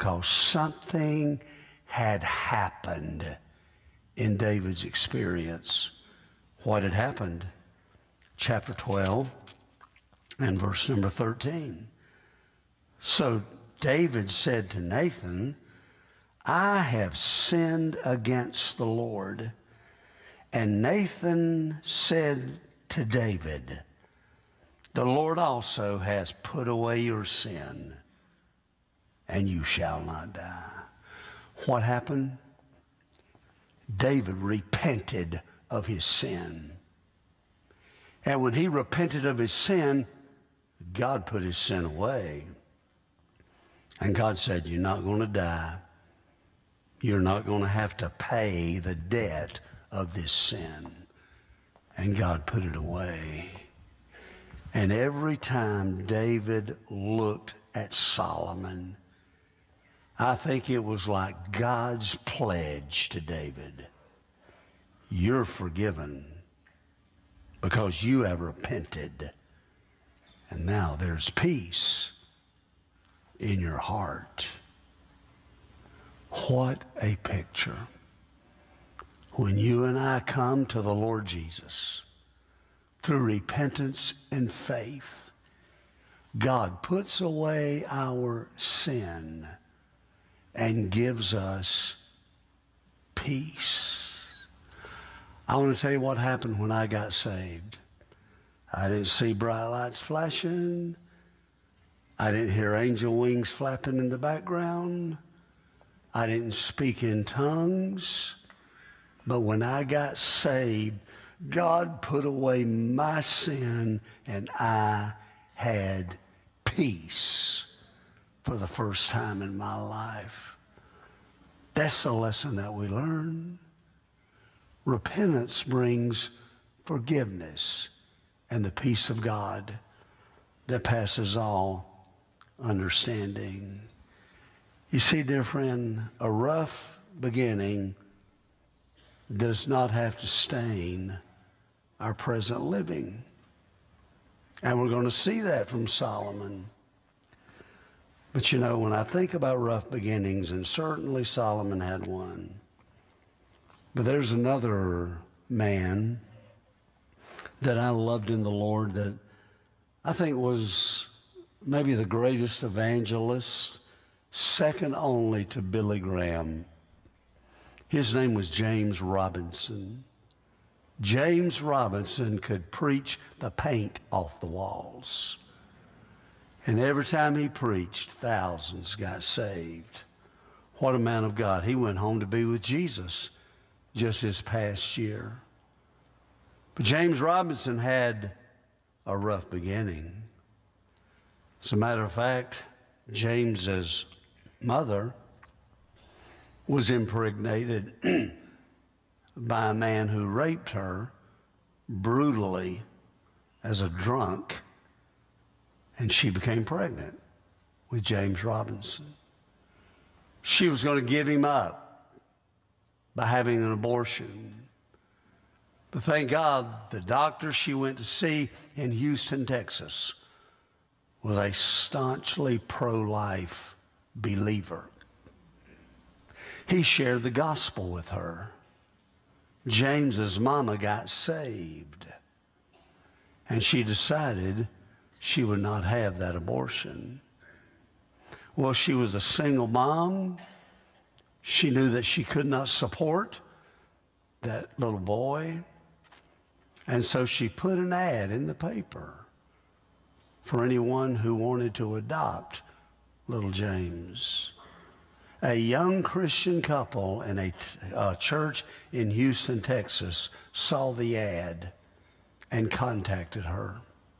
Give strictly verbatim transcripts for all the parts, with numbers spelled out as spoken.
because something had happened in David's experience. What had happened? Chapter twelve and verse number thirteen. So David said to Nathan, I have sinned against the Lord. And Nathan said to David, the Lord also has put away your sin, and you shall not die. What happened? David repented of his sin. And when he repented of his sin, God put his sin away. And God said, you're not going to die. You're not going to have to pay the debt of this sin. And God put it away. And every time David looked at Solomon, I think it was like God's pledge to David. You're forgiven because you have repented. And now there's peace in your heart. What a picture. When you and I come to the Lord Jesus through repentance and faith, God puts away our sin and gives us peace. I want to tell you what happened when I got saved. I didn't see bright lights flashing. I didn't hear angel wings flapping in the background. I didn't speak in tongues. But when I got saved, God put away my sin and I had peace for the first time in my life. That's the lesson that we learn. Repentance brings forgiveness and the peace of God that passes all understanding. You see, dear friend, a rough beginning does not have to stain our present living. And we're going to see that from Solomon. But you know, when I think about rough beginnings, and certainly Solomon had one, but there's another man that I loved in the Lord that I think was maybe the greatest evangelist, second only to Billy Graham. His name was James Robinson. James Robinson could preach the paint off the walls. And every time he preached, thousands got saved. What a man of God. He went home to be with Jesus just this past year. But James Robinson had a rough beginning. As a matter of fact, James's mother was impregnated by a man who raped her brutally as a drunk, and she became pregnant with James Robinson. She was going to give him up by having an abortion. But thank God, the doctor she went to see in Houston, Texas, was a staunchly pro-life believer. He shared the gospel with her. James's mama got saved, and she decided she would not have that abortion. Well, she was a single mom. She knew that she could not support that little boy, and so she put an ad in the paper for anyone who wanted to adopt little James. A young Christian couple in a uh, church in Houston, Texas, saw the ad and contacted her.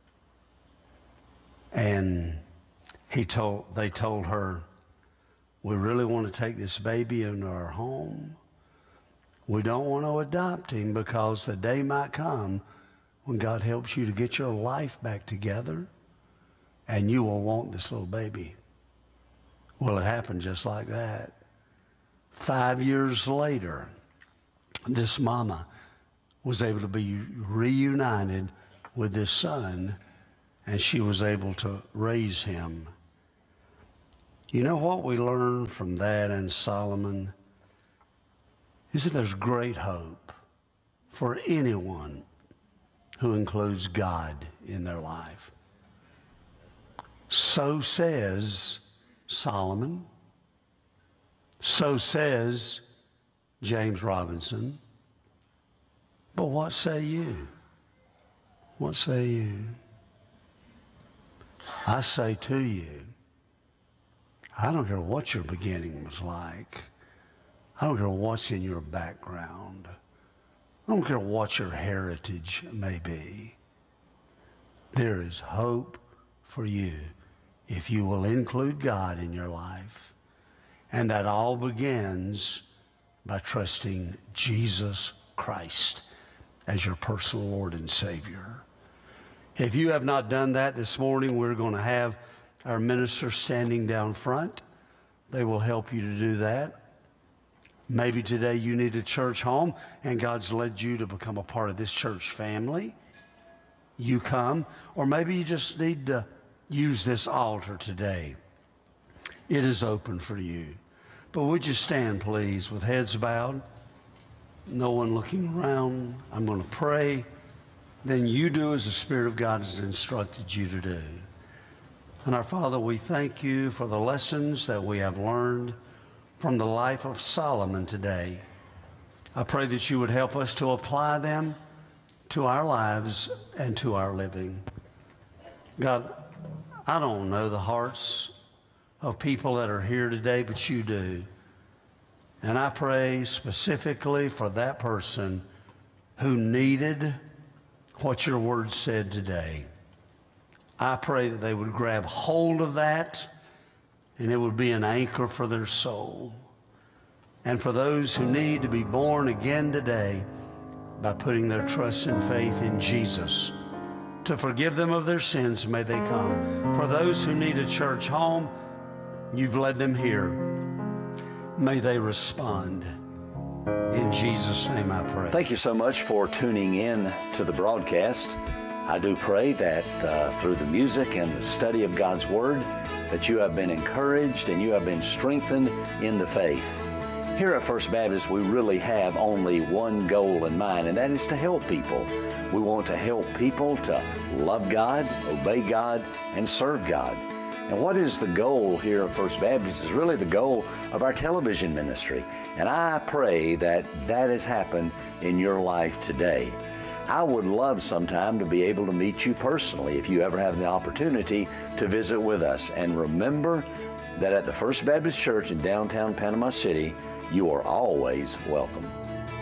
And he told, they told her, we really want to take this baby into our home. We don't want to adopt him because the day might come when God helps you to get your life back together and you will want this little baby. Well, it happened just like that. Five years later, this mama was able to be reunited with this son, and she was able to raise him. You know what we learn from that and Solomon is that there's great hope for anyone who includes God in their life. So says Solomon. So says James Robinson. But what say you? What say you? I say to you, I don't care what your beginning was like. I don't care what's in your background. I don't care what your heritage may be. There is hope for you if you will include God in your life. And that all begins by trusting Jesus Christ as your personal Lord and Savior. If you have not done that this morning, we're going to have our ministers standing down front. They will help you to do that. Maybe today you need a church home and God's led you to become a part of this church family. You come. Or maybe you just need to use this altar today. It is open for you. But would you stand, please, with heads bowed, no one looking around? I'm going to pray. Then you do as the Spirit of God has instructed you to do. And our Father, we thank you for the lessons that we have learned from the life of Solomon today. I pray that you would help us to apply them to our lives and to our living. God, I don't know the hearts of people that are here today, but you do. And I pray specifically for that person who needed what your word said today. I pray that they would grab hold of that and it would be an anchor for their soul. And for those who need to be born again today by putting their trust and faith in Jesus to forgive them of their sins, may they come. For those who need a church home, you've led them here. May they respond. In Jesus' name I pray. Thank you so much for tuning in to the broadcast. I do pray that uh, through the music and the study of God's Word, that you have been encouraged and you have been strengthened in the faith. Here at First Baptist, we really have only one goal in mind, and that is to help people. We want to help people to love God, obey God, and serve God. And what is the goal here at First Baptist is really the goal of our television ministry. And I pray that that has happened in your life today. I would love sometime to be able to meet you personally if you ever have the opportunity to visit with us. And remember that at the First Baptist Church in downtown Panama City, you are always welcome.